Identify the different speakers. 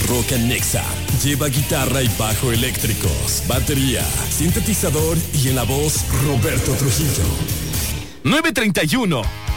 Speaker 1: Rock and Nexa. Lleva guitarra y bajo eléctricos, batería, sintetizador y en la voz Roberto Trujillo.
Speaker 2: 9:31.